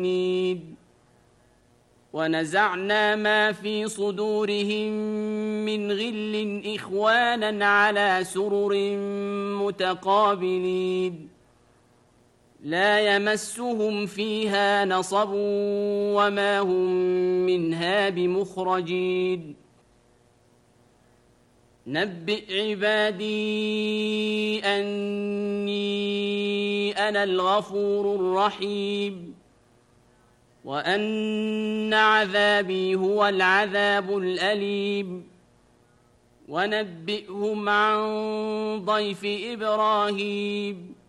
ونزعنا ما في صدورهم من غل إخوانا على سرر متقابلين لا يمسهم فيها نصب وما هم منها بمخرجين نبئ عبادي أني أنا الغفور الرحيم وأن عذابي هو العذاب الأليم ونبئهم عن ضيف إبراهيم